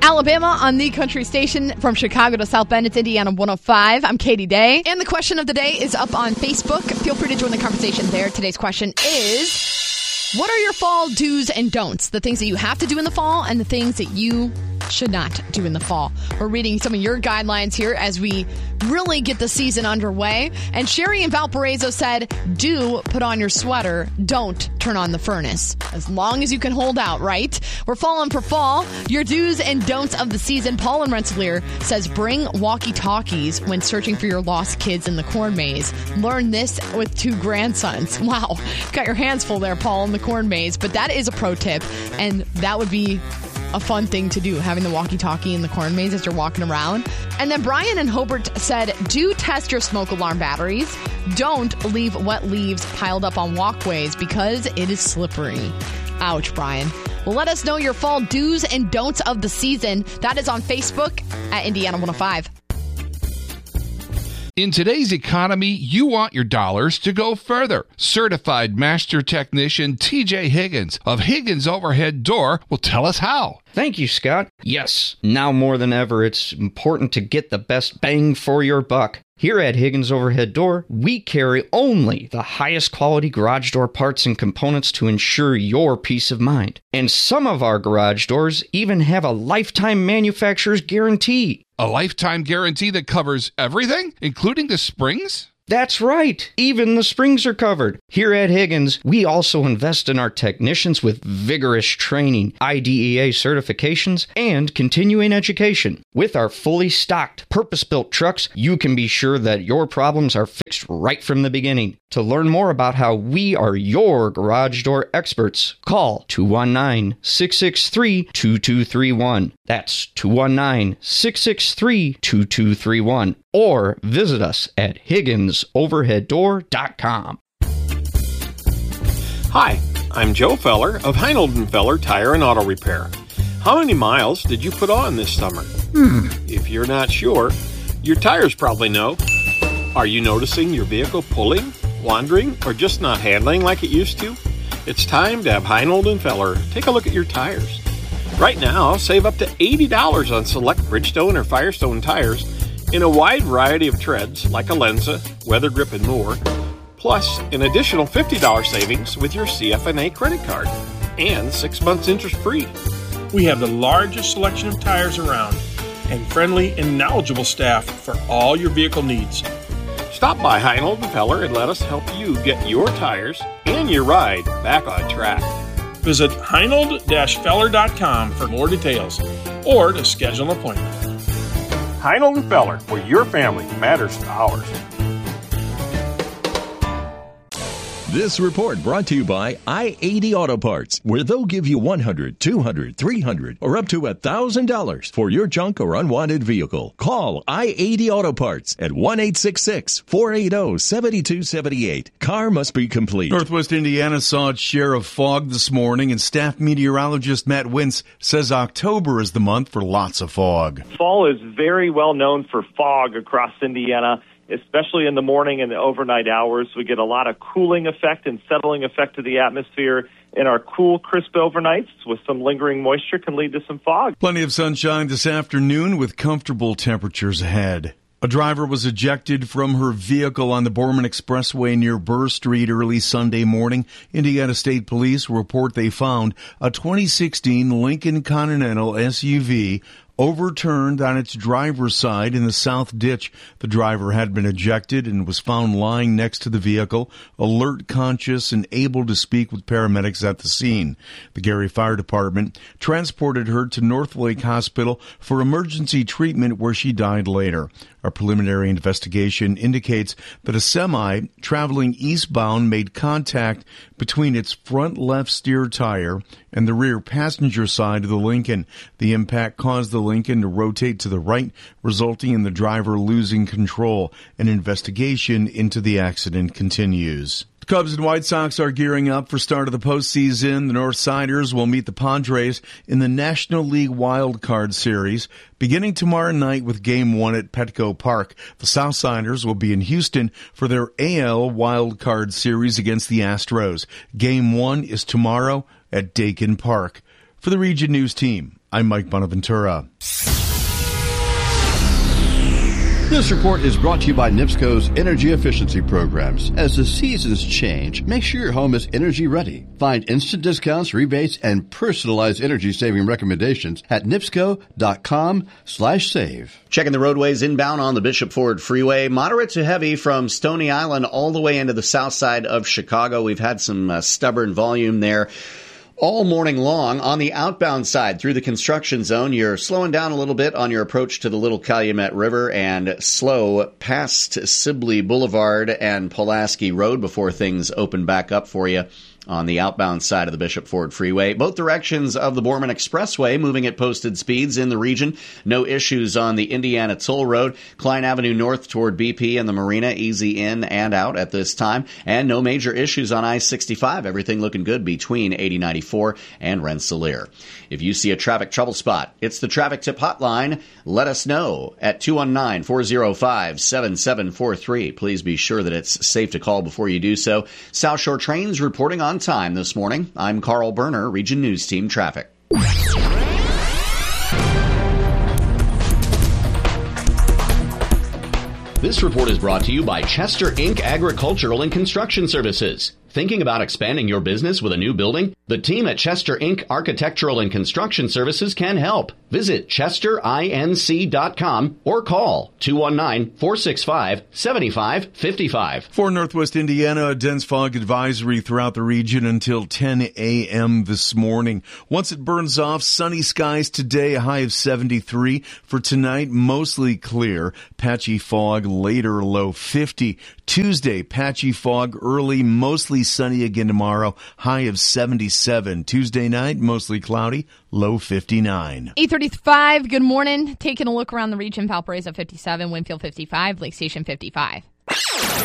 Alabama on the country station from Chicago to South Bend. It's Indiana 105. I'm Katie Day. And the question of the day is up on Facebook. Feel free to join the conversation there. Today's question is, what are your fall do's and don'ts? The things that you have to do in the fall and the things that you should not do in the fall. We're reading some of your guidelines here as we really get the season underway. And Sherry in Valparaiso said, do put on your sweater. Don't turn on the furnace. As long as you can hold out, right? We're falling for fall. Your do's and don'ts of the season. Paul in Rensselaer says, bring walkie-talkies when searching for your lost kids in the corn maze. Learn this with 2 grandsons. Wow. Got your hands full there, Paul, in the corn maze. But that is a pro tip. And that would be a fun thing to do, having the walkie-talkie in the corn maze as you're walking around. And then Brian in Hobart said, do test your smoke alarm batteries. Don't leave wet leaves piled up on walkways because it is slippery. Ouch, Brian. Well, let us know your fall do's and don'ts of the season. That is on Facebook at Indiana 105. In today's economy, you want your dollars to go further. Certified Master Technician TJ Higgins of Higgins Overhead Door will tell us how. Thank you, Scott. Yes, now more than ever, it's important to get the best bang for your buck. Here at Higgins Overhead Door, we carry only the highest quality garage door parts and components to ensure your peace of mind. And some of our garage doors even have a lifetime manufacturer's guarantee. A lifetime guarantee that covers everything, including the springs? That's right. Even the springs are covered. Here at Higgins, we also invest in our technicians with vigorous training, IDEA certifications, and continuing education. With our fully stocked, purpose-built trucks, you can be sure that your problems are fixed right from the beginning. To learn more about how we are your garage door experts, call 219-663-2231. That's 219-663-2231. Or visit us at HigginsOverheadDoor.com. Hi, I'm Joe Feller of Heinold & Feller Tire and Auto Repair. How many miles did you put on this summer? If you're not sure, your tires probably know. Are you noticing your vehicle pulling, wandering, or just not handling like it used to? It's time to have Heinold & Feller take a look at your tires. Right now, save up to $80 on select Bridgestone or Firestone tires in a wide variety of treads like Alenza, Weather Grip, and more, plus an additional $50 savings with your CFNA credit card and 6 months interest-free. We have the largest selection of tires around and friendly and knowledgeable staff for all your vehicle needs. Stop by Heinold & Feller and let us help you get your tires and your ride back on track. Visit Heinold-Feller.com for more details or to schedule an appointment. Heinold & Feller, where your family matters to ours. This report brought to you by I-80 Auto Parts, where they'll give you $100, $200, $300, or up to $1,000 for your junk or unwanted vehicle. Call I-80 Auto Parts at 1-866-480-7278. Car must be complete. Northwest Indiana saw its share of fog this morning, and staff meteorologist Matt Wintz says October is the month for lots of fog. Fall is very well known for fog across Indiana, especially in the morning and the overnight hours. We get a lot of cooling effect and settling effect to the atmosphere, and our cool, crisp overnights with some lingering moisture can lead to some fog. Plenty of sunshine this afternoon with comfortable temperatures ahead. A driver was ejected from her vehicle on the Borman Expressway near Burr Street early Sunday morning. Indiana State Police report they found a 2016 Lincoln Continental SUV overturned on its driver's side in the south ditch. The driver had been ejected and was found lying next to the vehicle, alert, conscious, and able to speak with paramedics at the scene. The Gary Fire Department transported her to Northlake Hospital for emergency treatment, where she died later. A preliminary investigation indicates that a semi traveling eastbound made contact between its front left steer tire and the rear passenger side of the Lincoln. The impact caused the Lincoln to rotate to the right, resulting in the driver losing control. An investigation into the accident continues. Cubs and White Sox are gearing up for start of the postseason. The Northsiders will meet the Padres in the National League Wild Card Series, beginning tomorrow night with Game 1 at Petco Park. The Southsiders will be in Houston for their AL Wild Card Series against the Astros. Game 1 is tomorrow at Dakin Park. For the Region News Team, I'm Mike Bonaventura. This report is brought to you by NIPSCO's energy efficiency programs. As the seasons change, make sure your home is energy ready. Find instant discounts, rebates, and personalized energy-saving recommendations at nipsco.com/save. Checking the roadways inbound on the Bishop Ford Freeway. Moderate to heavy from Stony Island all the way into the south side of Chicago. We've had some stubborn volume there all morning long. On the outbound side through the construction zone, you're slowing down a little bit on your approach to the Little Calumet River and slow past Sibley Boulevard and Pulaski Road before things open back up for you on the outbound side of the Bishop Ford Freeway. Both directions of the Borman Expressway moving at posted speeds in the region. No issues on the Indiana Toll Road. Klein Avenue North toward BP and the Marina, easy in and out at this time. And no major issues on I-65. Everything looking good between 8094 and Rensselaer. If you see a traffic trouble spot, it's the Traffic Tip Hotline. Let us know at 219-405-7743. Please be sure that it's safe to call before you do so. South Shore Trains reporting on time this morning. I'm Carl Berner, Region News Team Traffic. This report is brought to you by Chester Inc. Agricultural and Construction Services. Thinking about expanding your business with a new building? The team at Chester Inc. Architectural and Construction Services can help. Visit chesterinc.com or call 219-465-7555. For Northwest Indiana, a dense fog advisory throughout the region until 10 a.m. this morning. Once it burns off, sunny skies today, a high of 73. For tonight, mostly clear. Patchy fog later, low 50. Tuesday, patchy fog early, mostly sunny again tomorrow, high of 77. Tuesday night, mostly cloudy, low 59. 8:35, good morning. Taking a look around the region, Valparaiso 57, Winfield 55, Lake Station 55.